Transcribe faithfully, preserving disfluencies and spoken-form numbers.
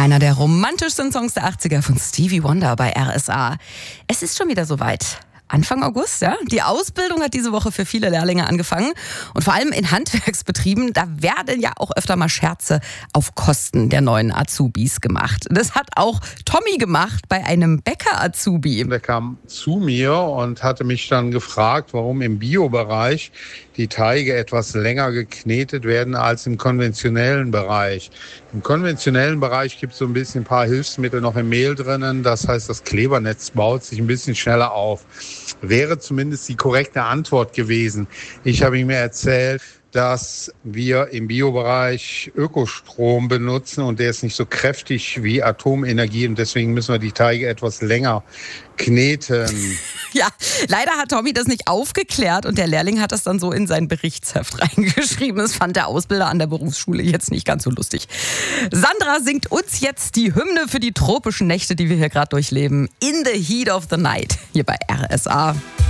Einer der romantischsten Songs der achtziger von Stevie Wonder bei R S A. Es ist schon wieder soweit. Anfang August, ja. Die Ausbildung hat diese Woche für viele Lehrlinge angefangen. Und vor allem in Handwerksbetrieben, da werden ja auch öfter mal Scherze auf Kosten der neuen Azubis gemacht. Das hat auch Tommy gemacht bei einem Bäcker-Azubi. Der kam zu mir und hatte mich dann gefragt, warum im Bio-Bereich die Teige etwas länger geknetet werden als im konventionellen Bereich. Im konventionellen Bereich gibt es so ein bisschen ein paar Hilfsmittel noch im Mehl drinnen. Das heißt, das Klebernetz baut sich ein bisschen schneller auf. Wäre zumindest die korrekte Antwort gewesen. Ich habe ihm erzählt, dass wir im Biobereich Ökostrom benutzen und der ist nicht so kräftig wie Atomenergie und deswegen müssen wir die Teige etwas länger kneten. Ja, leider hat Tommy das nicht aufgeklärt und der Lehrling hat das dann so in sein Berichtsheft reingeschrieben. Das fand der Ausbilder an der Berufsschule jetzt nicht ganz so lustig. Sandra singt uns jetzt die Hymne für die tropischen Nächte, die wir hier gerade durchleben. In the Heat of the Night, hier bei R S A.